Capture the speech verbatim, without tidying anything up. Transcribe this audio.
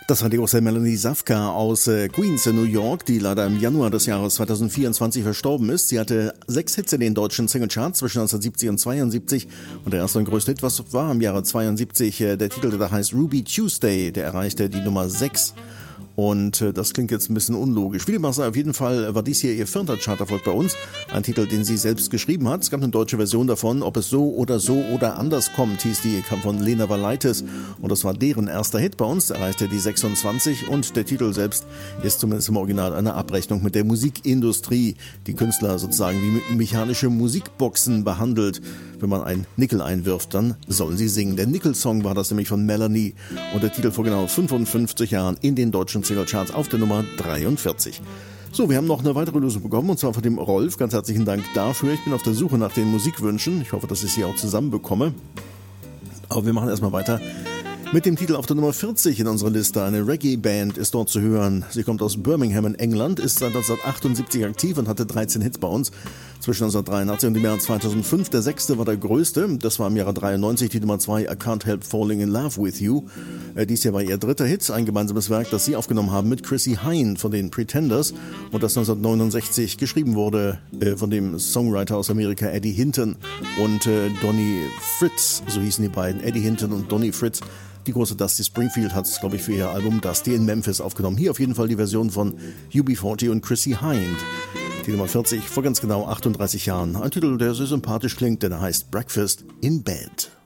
Das war die große Melanie Safka aus äh, Queens in New York, die leider im Januar des Jahres zweitausendvierundzwanzig verstorben ist. Sie hatte sechs Hits in den deutschen Singlecharts zwischen neunzehnhundertsiebzig und zweiundsiebzig. Und der erste und größte Hit, was war im Jahre zweiundsiebzig, äh, der Titel, der heißt Ruby Tuesday, der erreichte die Nummer sechs. Und äh, das klingt jetzt ein bisschen unlogisch. Wie dem auch sei, auf jeden Fall war dies hier ihr vierter Charterfolg bei uns. Ein Titel, den sie selbst geschrieben hat. Es gab eine deutsche Version davon. Ob es so oder so oder anders kommt, hieß die, kam von Lena Valaitis. Und das war deren erster Hit bei uns. Erreichte die sechsundzwanzig. Und der Titel selbst ist zumindest im Original eine Abrechnung mit der Musikindustrie. Die Künstler sozusagen wie mechanische Musikboxen behandelt. Wenn man ein Nickel einwirft, dann sollen sie singen. Der Nickel-Song war das nämlich von Melanie. Und der Titel vor genau fünfundfünfzig Jahren in den deutschen Singlecharts auf der Nummer dreiundvierzig. So, wir haben noch eine weitere Lösung bekommen, und zwar von dem Rolf. Ganz herzlichen Dank dafür. Ich bin auf der Suche nach den Musikwünschen. Ich hoffe, dass ich sie auch zusammenbekomme. Aber wir machen erstmal weiter mit dem Titel auf der Nummer vierzig in unserer Liste. Eine Reggae-Band ist dort zu hören. Sie kommt aus Birmingham in England, ist seit neunzehnhundertachtundsiebzig aktiv und hatte dreizehn Hits bei uns zwischen neunzehnhundertdreiundachtzig und dem Jahr zweitausendfünf. Der sechste war der größte. Das war im Jahre dreiundneunzig die Nummer zwei, I Can't Help Falling in Love with You. Äh, dies hier war ihr dritter Hit, ein gemeinsames Werk, das sie aufgenommen haben mit Chrissie Hynde von den Pretenders und das neunzehnhundertneunundsechzig geschrieben wurde äh, von dem Songwriter aus Amerika Eddie Hinton und äh, Donnie Fritz, so hießen die beiden, Eddie Hinton und Donnie Fritz. Die große Dusty Springfield hat es, glaube ich, für ihr Album Dusty in Memphis aufgenommen. Hier auf jeden Fall die Version von U B vierzig und Chrissie Hynde. Die Nummer vierzig vor ganz genau achtunddreißig Jahren. Ein Titel, der sehr sympathisch klingt, denn er heißt Breakfast in Bed.